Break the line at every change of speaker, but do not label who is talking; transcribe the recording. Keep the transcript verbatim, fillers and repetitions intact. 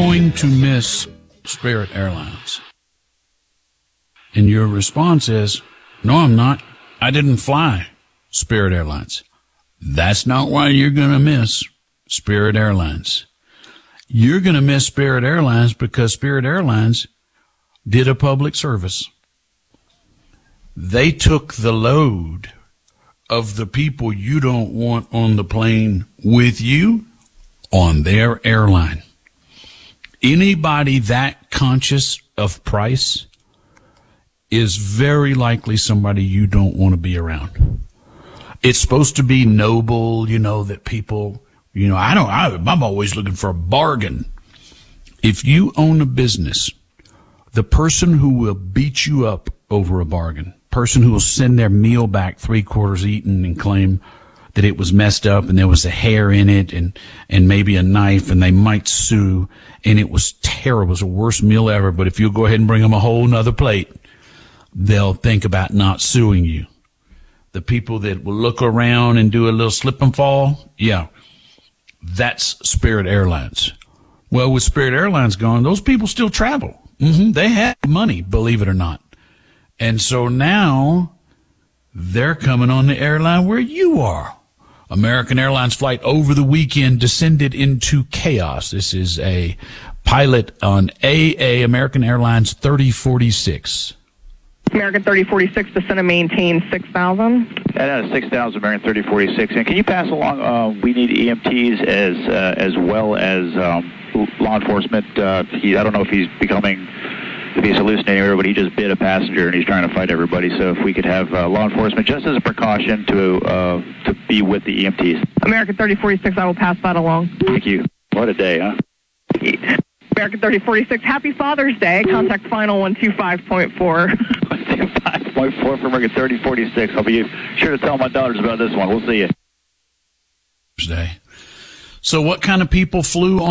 going to miss Spirit Airlines? And your response is, no, I'm not. I didn't fly Spirit Airlines. That's not why you're going to miss Spirit Airlines. You're going to miss Spirit Airlines because Spirit Airlines did a public service. They took the load of the people you don't want on the plane with you on their airline. Anybody that conscious of price is very likely somebody you don't want to be around. It's supposed to be noble, you know, that people, you know, I don't, I, I'm always looking for a bargain. If you own a business, the person who will beat you up over a bargain, person who will send their meal back three quarters eaten and claim that it was messed up and there was a hair in it and, and maybe a knife and they might sue and it was terrible. It was the worst meal ever. But if you go ahead and bring them a whole nother plate, they'll think about not suing you. The people that will look around and do a little slip and fall, yeah, that's Spirit Airlines. Well, with Spirit Airlines gone, those people still travel. Mm-hmm. They have money, believe it or not. And so now they're coming on the airline where you are. American Airlines flight over the weekend descended into chaos. This is a pilot on A A, American Airlines thirty forty-six.
American thirty forty-six descend and maintain six thousand.
That is six thousand, American thirty forty-six. And can you pass along, uh, we need E M Ts as uh, as well as um, law enforcement. Uh, he, I don't know if he's becoming, if he's hallucinating or but he just bit a passenger and he's trying to fight everybody. So if we could have uh, law enforcement just as a precaution to uh, to be with the E M Ts.
American thirty forty-six, I will pass that along.
Thank you. What a day, huh?
American thirty forty-six, happy Father's Day. Contact final one two five point four.
one two five point four for American thirty forty-six. I'll be sure to tell my daughters about this one. We'll see you.
So what kind of people flew on